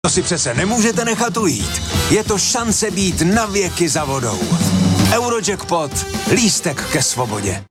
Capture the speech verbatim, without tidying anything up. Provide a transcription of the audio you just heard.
To si přece nemůžete nechat ujít. Je to šance být na věky za vodou. Eurojackpot. Lístek ke svobodě.